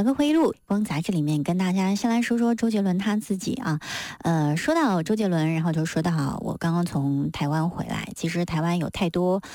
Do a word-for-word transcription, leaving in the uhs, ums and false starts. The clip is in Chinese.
小哥回忆录光杂志里面跟大家先来说说周杰伦他自己啊，呃，说到周杰伦，然后就说到我刚刚从台湾回来，其实台湾有太多